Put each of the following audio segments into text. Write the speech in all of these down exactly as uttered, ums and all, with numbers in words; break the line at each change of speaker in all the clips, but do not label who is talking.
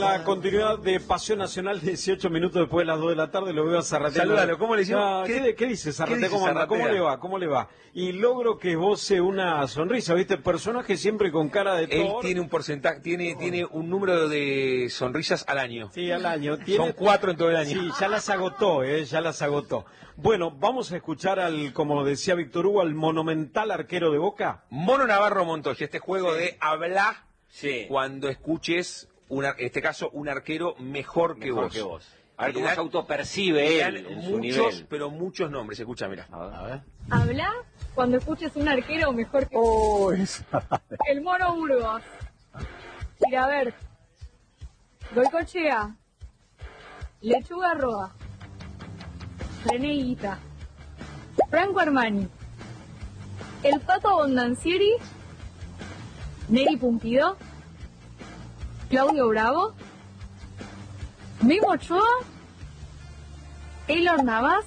la continuidad de Pasión Nacional, dieciocho minutos después de las dos de la tarde, lo veo a Zarratea.
Salúdalo, ¿cómo le dice?
Ah,
¿Qué,
¿qué, ¿Qué dice Zarratea? ¿Cómo,
Zarratea?
¿Cómo le va? ¿Cómo le va? Y logro que esboce una sonrisa, ¿viste? Personaje siempre con cara de
Él
Thor.
tiene un porcentaje, tiene, tiene un número de sonrisas al año.
Sí, al año. ¿Tiene?
Son cuatro en todo el año.
Sí, ya las agotó, ¿eh? Ya las agotó. Bueno, vamos a escuchar al, como decía Víctor Hugo, al monumental arquero de Boca.
Mono Navarro Montoya, este juego
Sí.
de hablar
Sí.
cuando escuches, un, ar- en este caso, un arquero mejor que
Mejor
vos.
que vos. A ver
Le
cómo
dan-
se autopercibe
le
él
dan
en su
muchos,
nivel.
pero muchos nombres. Escucha, mira.
A ver.
Habla cuando escuches un arquero mejor que
Oh, esa.
el Mono Burgos. Mira, a ver. Goicochea. Lechuga Roa. René Higuita. Franco Armani. El Pato Bondancieri. Neri Pumpido. Claudio Bravo. Mimo Ochoa. Taylor Navas.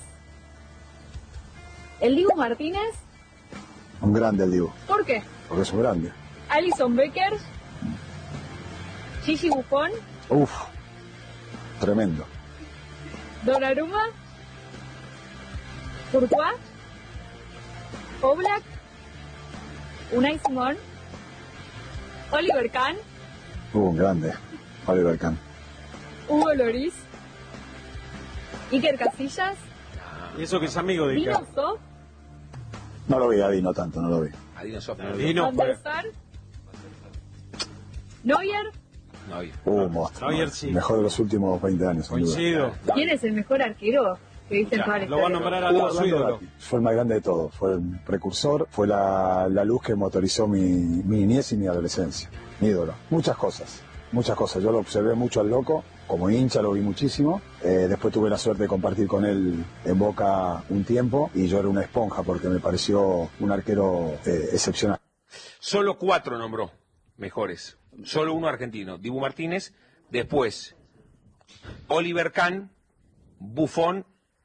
El Dibu Martínez.
Un grande el Dibu,
¿Por qué?
porque es un grande.
Alison Becker. Gigi Buffon.
Uf, tremendo.
Donnarumma. Courtois. Oblak. Unai Simón. Oliver Kahn.
Uh, un grande. Oliver Kahn.
Hugo Loris. Iker Casillas.
Y eso que es amigo de
Dino
Iker.
Sof.
No lo vi a Dino tanto, no lo vi.
Adino Sof, no,
Dino,
Van der Sar. Neuer.
no, oye.
Uh, monstruo.
Neuer sí.
Mejor de los últimos veinte años, sin duda.
Coincido.
¿Quién es el mejor arquero que viste en toda la
Lo va a
historia?
nombrar a
Uh,
todo su
Orlando
ídolo.
Gatti. Fue el más grande de todos, fue el precursor, fue la, la luz que motorizó mi, mi niñez y mi adolescencia. Mi ídolo. Muchas cosas, muchas cosas. Yo lo observé mucho al loco, como hincha lo vi muchísimo. Eh, después tuve la suerte de compartir con él en Boca un tiempo y yo era una esponja porque me pareció un arquero eh, excepcional.
Solo cuatro nombró mejores. Solo uno argentino. Dibu Martínez. Después, Oliver Kahn, Buffon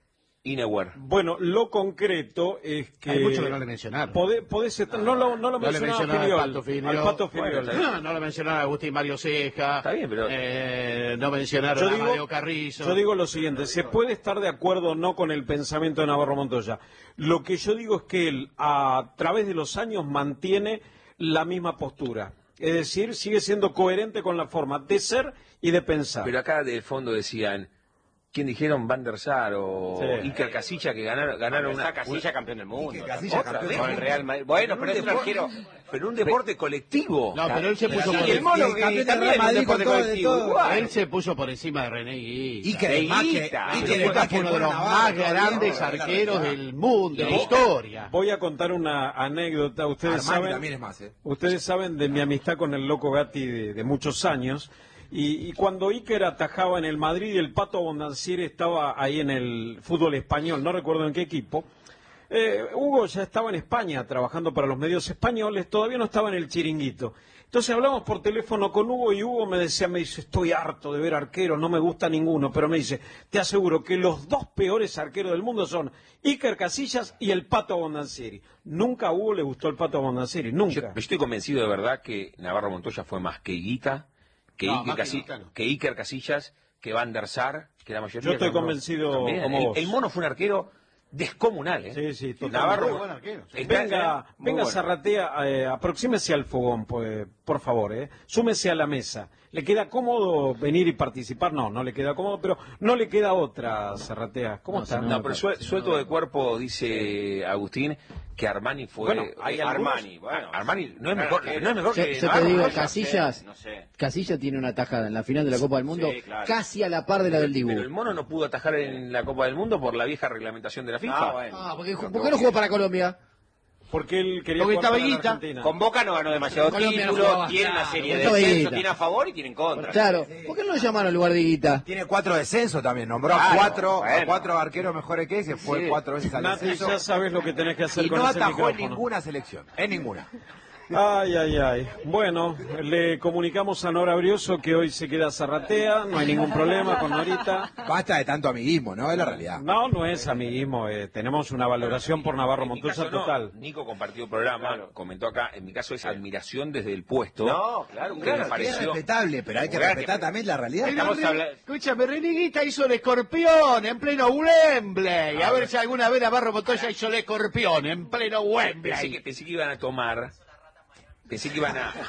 y Neuer.
Bueno, lo concreto es que...
Hay mucho que no le mencionaron.
Podés, podés estar- no, lo, no lo
No le
mencionaba
mencionaba
Filiol,
al Pato Filiol.
al Pato Filiol.
Bueno, no le mencionaron a Agustín Mario Ceja.
Está bien, pero-
Eh, no mencionaron
Yo
a
digo-
Amadeo Carrizo.
Yo digo lo siguiente, se puede estar de acuerdo o no con el pensamiento de Navarro Montoya. Lo que yo digo es que él, a través de los años, mantiene la misma postura. Es decir, sigue siendo coherente con la forma de ser y de pensar.
Pero acá de fondo decían, ¿quién dijeron? Van der Sar o
Sí.
Iker Casillas que ganaron, ganaron una...
Está Casilla campeón del mundo.
Iker Casillas
Otra
campeón
vez
del
con el
mundo.
Real Madrid. Bueno,
un
pero es un
deporte-
arquero.
Pero un deporte colectivo.
No, pero él se puso
Y
por
Y el
el-
mono
y el
que
campeón del
también
Real
es un
Madrid
deporte
con todo, de
colectivo.
todo.
Igual.
Él se puso por encima de René Higuita.
Iker es más que,
Higuita.
Iker
Pero
es
fue
más que el
uno de los
Mono
más
Navarro,
grandes
¿no?
arqueros del mundo, de la historia.
Voy a contar una anécdota. Ustedes
Armani
saben,
también es más, ¿eh?
ustedes saben de mi amistad con el Loco Gatti de, de muchos años. Y, y cuando Iker atajaba en el Madrid y el Pato Bondancieri estaba ahí en el fútbol español, no recuerdo en qué equipo, eh, Hugo ya estaba en España trabajando para los medios españoles, todavía no estaba en el Chiringuito. Entonces hablamos por teléfono con Hugo y Hugo me decía, me dice, estoy harto de ver arqueros, no me gusta ninguno, pero me dice, te aseguro que los dos peores arqueros del mundo son Iker Casillas y el Pato Bondancieri. Nunca a Hugo le gustó el Pato Bondancieri,
Yo,
nunca.
yo estoy convencido de verdad que Navarro Montoya fue más que Higuita, que,
No,
Iker,
más que
Casi-
Higuita, no.
que Iker Casillas, que Van der Sar, que la mayoría...
Yo estoy
que nombró.
convencido
También,
como
el,
vos.
el mono fue un arquero descomunal, ¿eh?
Sí, sí, totalmente.
Navarro,
Muy buen arquero, sí.
está-
Venga,
muy
venga
bueno.
Zarratea, eh, aproxímese al fogón, pues, por favor, eh. Súmese a la mesa. ¿Le queda cómodo venir y participar? No, no le queda cómodo, pero no le queda otra, Zarratea. ¿Cómo
No,
está?
si
No, pero suel- suelto de cuerpo, dice Agustín, que Armani fue...
Bueno,
Hay
eh, algunos-
Armani, bueno.
Armani no es
Gran
mejor,
arquero.
no es mejor
Yo,
que
yo te
Navarro
digo,
Montoya.
Casillas,
No sé.
Casillas tiene una tajada en la final de la Copa del Mundo
Sí, claro.
casi a la par de la del Dibu.
Pero el mono no pudo atajar en la Copa del Mundo por la vieja reglamentación de la FIFA.
Ah, bueno.
Ah, porque, ¿por qué no jugó para Colombia?
Porque él quería
Porque
jugar
estaba
para la
Higuita.
Argentina.
Con Boca no ganó demasiado
Colombia no
título,
jugaba.
tiene una
Claro,
serie de
estaba
descensos,
Higuita.
tiene a favor y tiene en contra.
Claro, ¿por qué no lo llamaron al lugar de Higuita?
Tiene cuatro descensos también, nombró a
Claro,
cuatro, a
bueno.
cuatro arqueros mejores que ese, fue
Sí.
cuatro veces al
Nati,
descenso.
ya sabes lo que tenés que hacer
Y
con
no
ese
atajó en
micrófono.
ninguna selección, en ninguna.
Ay, ay, ay. Bueno, le comunicamos a Nora Brioso que hoy se queda Zarratea, no hay ningún problema con Norita.
Basta de tanto amiguismo, ¿no? Es la realidad.
No, no es amiguismo, eh, tenemos una valoración por Navarro
En mi
Montoya
caso, no.
total.
Nico compartió el programa, comentó acá, en mi caso es admiración desde el puesto.
No, claro, un
que
gran
me
arquero.
Es
pareció.
respetable, pero hay que
Jugar,
respetar
que-
también la realidad.
Estamos
Pero,
hablando-
Escúchame, Reneguita hizo el escorpión en pleno Wembley. A ver si alguna vez Navarro Montoya hizo el escorpión en pleno
Pensé que,
Wembley.
pensé que iban a tomar, pensé que iban a,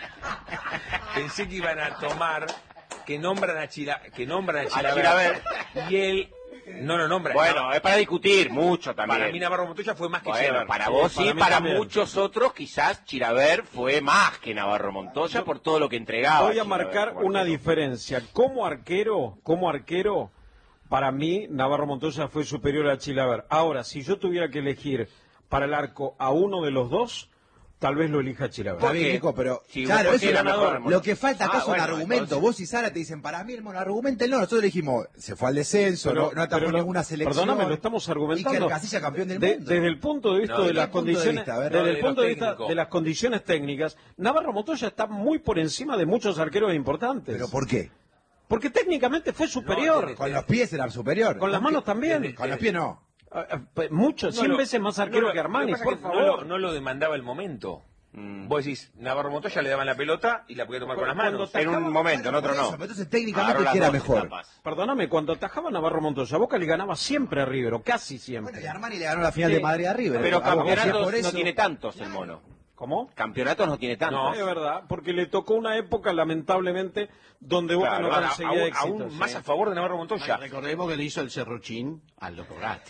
pensé que iban a tomar, que nombran a Chila, que nombran a Chilaver,
Chilaver.
y él no lo nombra.
Bueno,
no.
es para discutir mucho también.
Para mí Navarro Montoya fue más que
Bueno,
Chilaver.
para
Sí,
vos
para
sí,
mí
para
también.
muchos otros quizás Chilaver fue más que Navarro Montoya por todo lo que entregaba.
Voy a
Chilaver
marcar
como
una
arquero.
diferencia. Como arquero, como arquero, para mí Navarro Montoya fue superior a Chilaver. Ahora, si yo tuviera que elegir para el arco a uno de los dos, tal vez lo elija Chilaver.
Está bien,
qué?
Nico, pero
Sí,
claro,
porque
eso
era
es
mejor el mono.
lo que falta acá
Ah,
es un
bueno,
argumento.
entonces-
Vos y Sara te dicen, para mí, hermano, argumenten no. Nosotros dijimos, se fue al descenso, no, no atajó
pero lo-
ninguna selección.
Perdóname, lo estamos argumentando.
Iker Casilla campeón del
De-
mundo.
desde el punto de vista
No,
de
desde
las
el punto de
condiciones,
vista, a ver,
desde
no,
el
de
punto
lo
de vista
técnico.
de las condiciones técnicas, Navarro Montoya está muy por encima de muchos arqueros importantes.
¿Pero por qué?
Porque técnicamente fue superior.
desde-
Con los pies era superior.
Con las manos también.
Con los pies no.
Ah, ah, pues, Mucho, cien
lo-
veces más
no
arquero
lo-
que Armani,
lo que pasa
por
es que no
favor.
lo- No lo demandaba el momento.
Mm.
Vos decís, Navarro Montoya le daban la pelota y la podía tomar con las
Cuando
manos.
ta-
En un momento, en otro
Por eso,
no.
pero entonces
Agarró
técnicamente
las
que era
dos
mejor.
etapas.
Perdóname, cuando atajaba Navarro Montoya, Boca le ganaba siempre a River, o casi
Bueno,
siempre.
y Armani le ganó la final
Sí.
de Madrid a River.
Pero
A Boca, si es
campeonatos
por eso-
no tiene tantos el mono.
¿Cómo?
Campeonatos no tiene tantos.
No, es verdad, porque le tocó una época, lamentablemente, donde Boca
Claro,
no
Ahora,
conseguía
aún,
éxito.
aún
sí.
más a favor de Navarro Montoya.
Recordemos que le hizo el serruchín al doctor Gatti.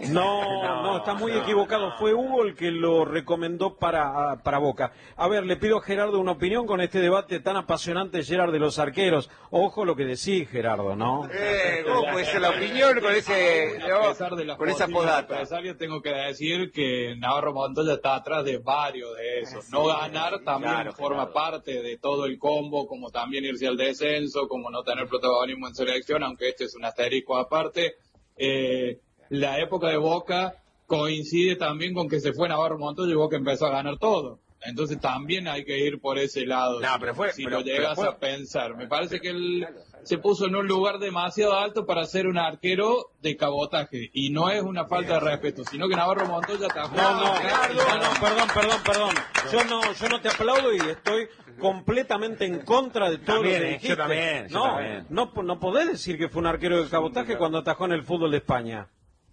No, no, está muy equivocado. Fue Hugo el que lo recomendó para, para Boca. A ver, le pido a Gerardo una opinión con este debate tan apasionante, Gerard, de los arqueros. Ojo lo que decís, Gerardo, ¿no?
Eh, ¿cómo puede ser la opinión con ese,
A pesar de los
con esa
posibles
podata?
adversarios, tengo que decir que Navarro Montoya está atrás de varios de esos. No ganar también
Claro,
forma
claro.
parte de todo el combo, como también irse al descenso, como no tener protagonismo en selección, aunque este es un asterisco aparte. Eh, la época de Boca coincide también con que se fue Navarro Montoya y Boca empezó a ganar todo. Entonces también hay que ir por ese lado.
No,
si,
pero fue-
si
pero-
lo llegas
pero fue-
a pensar. Me parece que él se puso en un lugar demasiado alto para ser un arquero de cabotaje. Y no es una falta de respeto, sino que Navarro Montoya está
No, no, no, no, perdón, perdón, perdón. Yo no, yo no te aplaudo y estoy completamente en contra de todo
También,
lo que
eh,
dijiste.
yo también, yo
no,
también.
no, no podés decir que fue un arquero de cabotaje cuando atajó en el fútbol de España.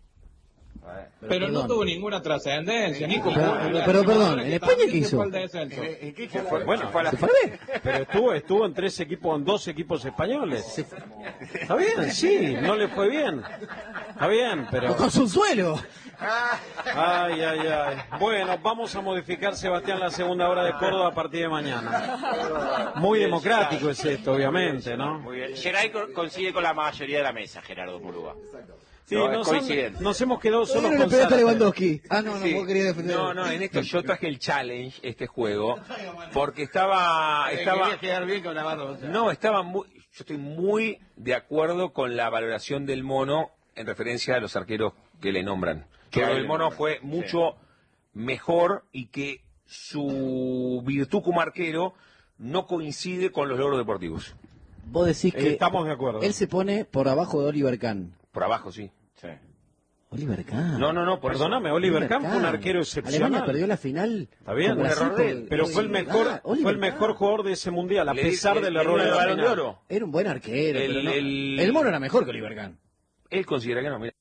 Pero no
perdón.
tuvo ninguna trascendencia, ni como
Pero- pero- pero perdón, ¿en España qué hizo?
Bueno,
¿Se fue?
pero estuvo, estuvo en tres equipos, en dos equipos españoles. Está bien, sí, no le fue bien. Está bien, pero...
Con su suelo.
Ay, ay, ay. Bueno, vamos a modificar, Sebastián, la segunda hora de Córdoba a partir de mañana. Muy democrático es esto, obviamente, ¿no?
Muy bien. Geray co- coincide con la mayoría de la mesa, Gerardo Murúa.
Sí,
No, es
nos, han-
coincidente.
nos hemos quedado solos
Todavía no
con
le pegaste a
Sara.
Lewandowski. Ah, no, no,
Sí.
vos querías defender.
No, no, en esto yo traje el challenge, este juego, porque estaba, estaba,
Quería quedar bien con Navarro Montoya.
no, estaba muy, yo estoy muy de acuerdo con la valoración del mono en referencia a los arqueros que le nombran. Que el mono fue mucho mejor y que su virtud como arquero no coincide con los logros deportivos.
Vos decís
Eh,
que
estamos de acuerdo.
él se pone por abajo de Oliver Kahn.
Por abajo, sí.
Sí.
Oliver Kahn.
No, no, no, por
Perdóname,
eso.
Oliver Kahn fue un arquero excepcional.
Alemania perdió la final.
Está bien,
con
un
Brasil
error de
por-
él,
Pero fue el mejor,
Ah,
fue
Oliver
el mejor
Kahn.
jugador de ese mundial, a
Le-
pesar
le-
del
le
error
dio
de
el
la
Balón de
final.
Oro.
Era un buen arquero.
El-
pero no-
el-
el mono era mejor que Oliver Kahn.
Él considera que no, mira.